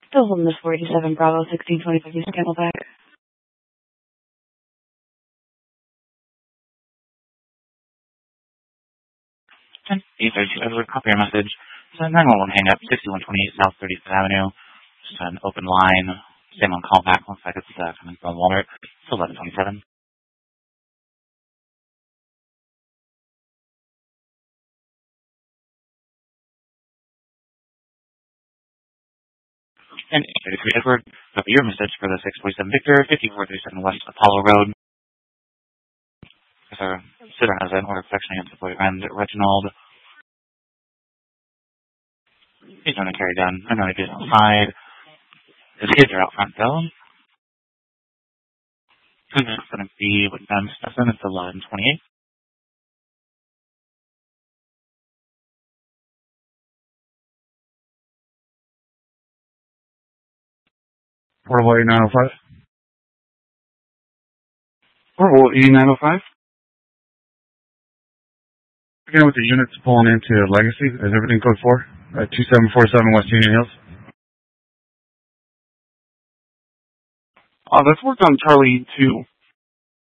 Still holding this 487 Bravo 1625 East Camelback. 832 Edward, copy your message. It's a 911 hang up, 6128 South 35th Avenue. Just an open line. Same on callback. Looks like it's coming from Walmart. It's 1127. And 833 Edward, copy your message for the 647 Victor, 5437 West Apollo Road. Sir, Sitter has an order of protection against the boyfriend, Reginald. He's going to carry a gun. I'm going to get outside. His kids are out front, though. Who's going to be with them? Stefan, it's 1128. Portable 8905. Portable 8905. Again, with the units pulling into Legacy, is everything code 4 at 2747 West Union Hills? That's worked on Charlie 2.